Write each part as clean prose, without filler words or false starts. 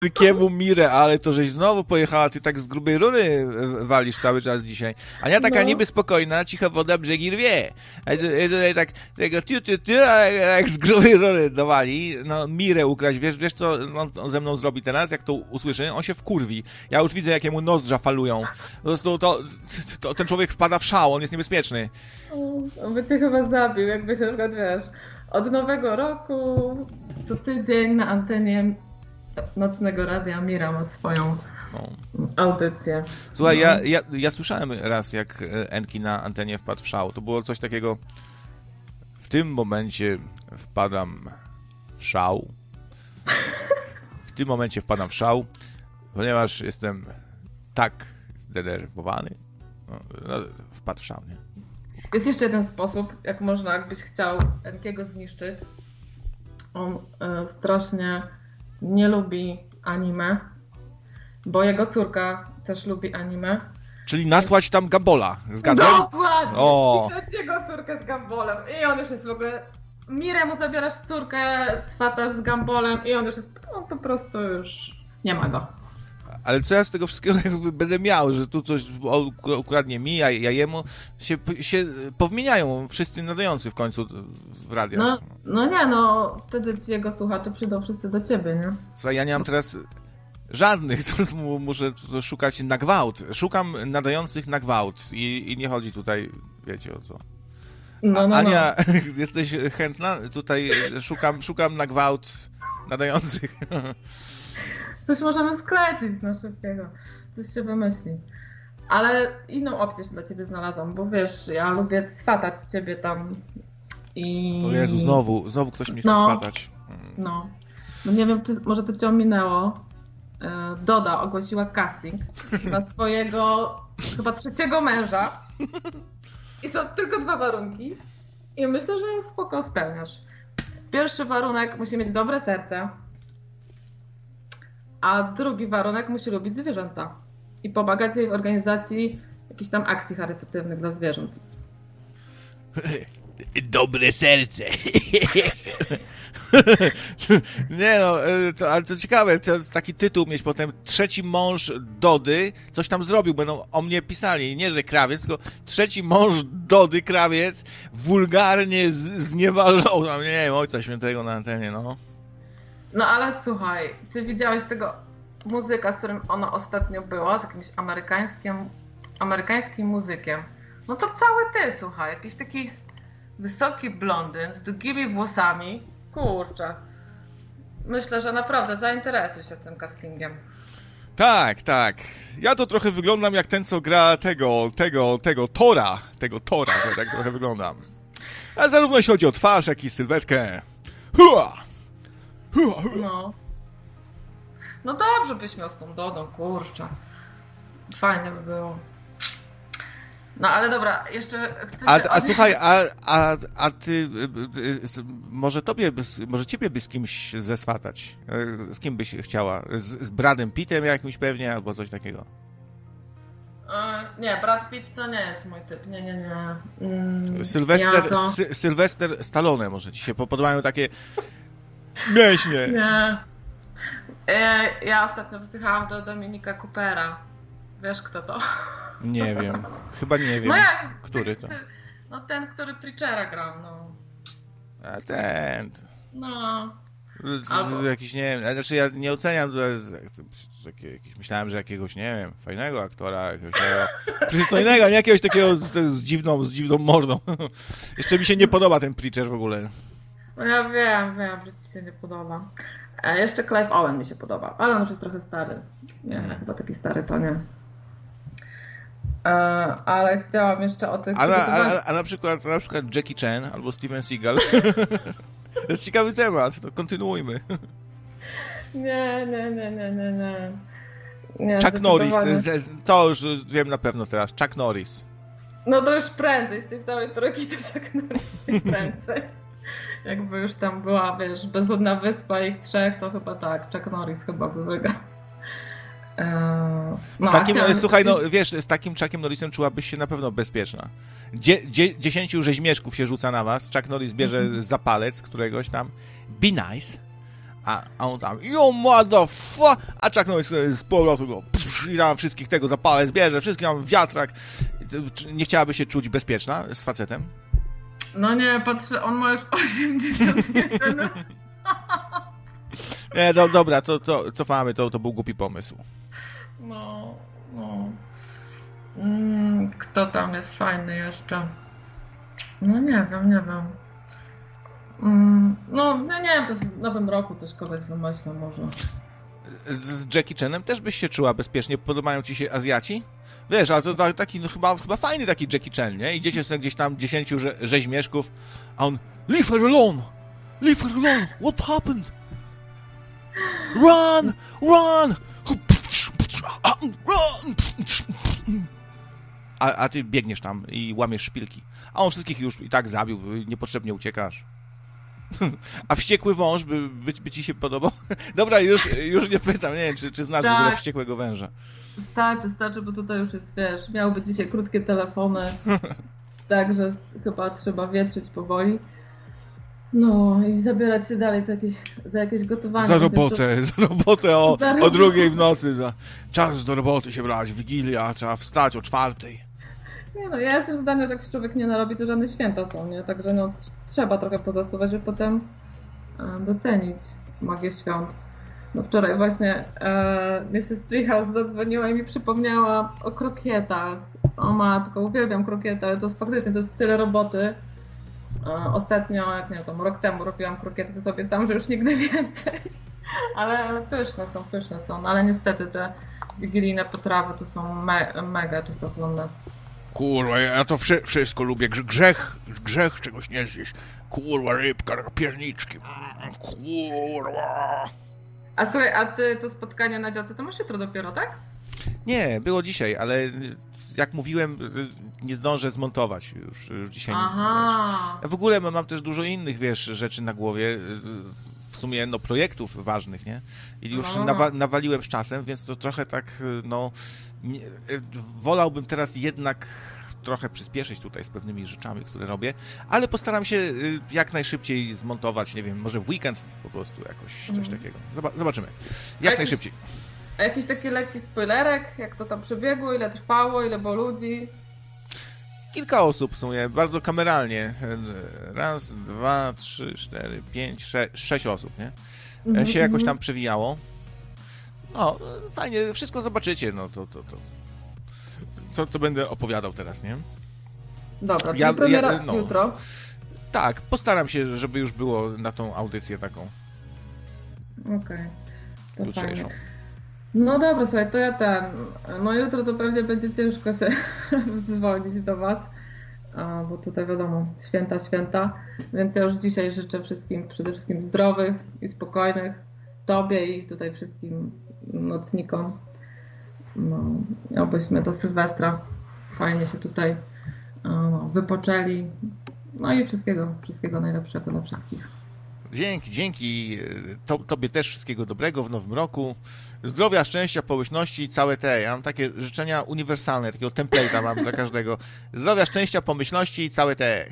wielkiemu Mirę, ale to żeś znowu pojechała, ty tak z grubej rury walisz cały czas dzisiaj. Ania taka niby spokojna, cicha woda brzegi rwie. A tutaj tak tego a jak z grubej rury dowali, no Mirę ukraść, wiesz co on ze mną zrobi teraz, jak to usłyszy? On się wkurwi. Ja już widzę, jakie mu nozdrza falują. Po prostu to ten człowiek wpada w szał, on jest niebezpieczny. On by cię chyba zabił, jakby się na przykład, wiesz, od Nowego Roku co tydzień na antenie Nocnego Radia Mira ma swoją audycję. Słuchaj, ja słyszałem raz, jak Enki na antenie wpadł w szał. To było coś takiego. W tym momencie wpadam w szał. W tym momencie wpadam w szał, ponieważ jestem tak zdenerwowany. No, wpadł w szał, nie? Jest jeszcze jeden sposób, jak można, jakbyś chciał Enkiego zniszczyć. On strasznie nie lubi anime, bo jego córka też lubi anime. Czyli nasłać tam Gambola. Zgadłem? Dokładnie! Wpisać jego córkę z Gambolem. I on już jest w ogóle... Mirę mu zabierasz córkę, swatasz z Gambolem i on już jest... On po prostu już... Nie ma go. Ale co ja z tego wszystkiego jakby będę miał, że tu coś ukradnie mi, ja jemu, się powmieniają wszyscy nadający w końcu w radiach. Wtedy ci jego słuchacze przyjdą wszyscy do ciebie, nie? Słuchaj, ja nie mam teraz żadnych, muszę szukać na gwałt. Szukam nadających na gwałt i nie chodzi tutaj, wiecie o co. Ania, jesteś chętna? Tutaj szukam na gwałt nadających. Coś możemy sklecić na szybkiego. Coś się wymyśli. Ale inną opcję się dla ciebie znalazłam, bo wiesz, ja lubię swatać ciebie tam i... O Jezu, znowu ktoś mnie chce swatać. No nie wiem, może to cię ominęło. Doda ogłosiła casting na swojego chyba 3. męża i są tylko 2 warunki i myślę, że spoko spełniasz. Pierwszy warunek musi mieć dobre serce, a drugi warunek musi lubić zwierzęta i pomagać jej w organizacji jakichś tam akcji charytatywnych dla zwierząt. Dobre serce. Nie no, ale to ciekawe, to taki tytuł mieć potem. 3. mąż Dody coś tam zrobił, będą o mnie pisali. Nie, że krawiec, tylko 3. mąż Dody, krawiec, wulgarnie znieważał tam, nie wiem, Ojca Świętego na antenie, no. No ale słuchaj, ty widziałeś tego muzyka, z którym ona ostatnio była, z jakimś amerykańskim muzykiem. No to cały ty, słuchaj, jakiś taki wysoki blondyn z długimi włosami. Kurczę. Myślę, że naprawdę zainteresuj się tym castingiem. Tak. Ja to trochę wyglądam jak ten, co gra tego Tora. To tak trochę wyglądam. A zarówno jeśli chodzi o twarz, jak i sylwetkę. No dobrze byś miał z tą Dodą, kurczę. Fajnie by było. No ale dobra, jeszcze chcę słuchaj, a ty może ciebie by z kimś zeswatać? Z kim byś chciała? Z Bradem Pittem jakimś pewnie, albo coś takiego? Nie, Brad Pitt to nie jest mój typ. Nie. Sylwester Stallone może ci się podobają takie mięśnie. Nie. Ja ostatnio wzdychałam do Dominika Coopera. Wiesz kto to? Nie wiem. Chyba nie wiem. No jak? Który to? No ten, który Preachera grał, no. A ten. No. Jakiś, nie wiem, znaczy ja nie oceniam, myślałem, że jakiegoś, nie wiem, fajnego aktora, jakiegoś przystojnego, nie jakiegoś takiego z dziwną mordą. Jeszcze mi się nie podoba ten Preacher w ogóle. No ja wiem, że ci się nie podoba. Jeszcze Clive Owen mi się podoba, ale on już jest trochę stary. Nie, chyba taki stary to nie. Ale chciałam jeszcze o tych... A na przykład Jackie Chan albo Steven Seagal. To jest ciekawy temat, to kontynuujmy. Nie. Chuck Norris, to już wiem na pewno teraz, Chuck Norris. No to już prędzej, z tej całej trójki to Chuck Norris prędzej. Jakby już tam była, wiesz, bezludna wyspa ich 3, to chyba tak, Chuck Norris chyba by wygrał. Słuchaj, wiesz, z takim Chuckiem Norrisem czułabyś się na pewno bezpieczna. 10 rzeźmieszków się rzuca na was, Chuck Norris bierze za palec któregoś tam, be nice, A on tam, yo motherfucker, a Chuck Norris z powrotu go i tam wszystkich tego za palec bierze, wszystkich tam wiatrak. Nie chciałaby się czuć bezpieczna z facetem? No nie, patrzę, on ma już 81. Nie, dobra, to cofamy, to był głupi pomysł. No. Kto tam jest fajny jeszcze? No nie wiem. No nie wiem, to w nowym roku coś kogoś wymyślę może. Z Jackie Chanem też byś się czuła bezpiecznie? Podobają ci się Azjaci? Wiesz, ale to taki no, chyba fajny taki Jackie Chan, nie? Idziecie sobie gdzieś tam 10 rzeźmieszków, a on leave her alone, what happened? Run! Run! A ty biegniesz tam i łamiesz szpilki. A on wszystkich już i tak zabił, niepotrzebnie uciekasz. A wściekły wąż by ci się podobał? Dobra, już nie pytam, nie wiem, czy znasz w ogóle wściekłego węża. Starczy, bo tutaj już jest, wiesz, miałyby dzisiaj krótkie telefony, także chyba trzeba wietrzyć powoli. No i zabierać się dalej za jakieś gotowanie. Za robotę o 2:00 w nocy. Czas do roboty się brać, Wigilia, trzeba wstać o 4:00. Nie no, ja jestem zdania, że jak się człowiek nie narobi, to żadne święta są, nie? Także no trzeba trochę pozasuwać, żeby potem docenić magię świąt. No wczoraj właśnie Mrs. Treehouse zadzwoniła i mi przypomniała o krokietach. O matko, uwielbiam krokiety, ale to faktycznie to jest tyle roboty. Ostatnio, jak nie wiem, rok temu robiłam krokiety, to sobie obiecałam, że już nigdy więcej. Ale pyszne są. Ale niestety te wigilijne potrawy to są mega czasochłonne. Kurwa, ja to wszystko lubię. Grzech czegoś nie zjeść. Kurwa, rybka, pierniczki. Kurwa. A słuchaj, a ty to spotkanie na działce to masz jutro dopiero, tak? Nie, było dzisiaj, ale jak mówiłem, nie zdążę zmontować już dzisiaj. Aha. W ogóle mam też dużo innych, rzeczy na głowie, w sumie, projektów ważnych, nie? I już nawaliłem z czasem, więc to trochę tak, wolałbym teraz jednak trochę przyspieszyć tutaj z pewnymi rzeczami, które robię, ale postaram się jak najszybciej zmontować, nie wiem, może w weekend po prostu jakoś coś takiego. Zobaczymy. Jak najszybciej. A jakiś taki lekki spoilerek? Jak to tam przebiegło? Ile trwało? Ile było ludzi? Kilka osób w sumie, bardzo kameralnie. 1, 2, 3, 4, 5, 6 osób, nie? Się jakoś tam przewijało. No, fajnie, wszystko zobaczycie, Co będę opowiadał teraz, nie? Dobra, czyli premiera jutro. Tak, postaram się, żeby już było na tą audycję taką. Okej, to fajnie. No dobra, słuchaj, to ja no jutro to pewnie będzie ciężko się dzwonić do was, bo tutaj wiadomo, święta, więc ja już dzisiaj życzę wszystkim przede wszystkim zdrowych i spokojnych, tobie i tutaj wszystkim nocnikom. No, obyśmy do Sylwestra fajnie się tutaj wypoczęli. No i wszystkiego najlepszego dla wszystkich. Dzięki. Tobie też wszystkiego dobrego w nowym roku. Zdrowia, szczęścia, pomyślności, całe te. Ja mam takie życzenia uniwersalne, takiego template'a mam dla każdego. Zdrowia, szczęścia, pomyślności, całe te.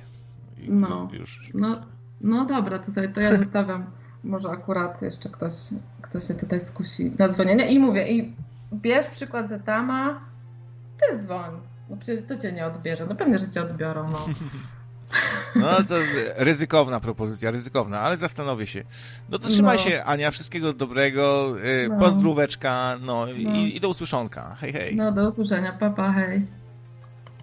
No dobra, to sobie to ja zostawiam. Może akurat jeszcze ktoś się tutaj skusi na dzwonienie. I mówię, i bierz przykład z Etama, ty dzwoń. No przecież to cię nie odbierze. No pewnie, że cię odbiorą, no. No to ryzykowna propozycja, ale zastanowię się. No to trzymaj się, Ania, wszystkiego dobrego, pozdróweczka, i do usłyszonka. Hej. No do usłyszenia, pa, hej.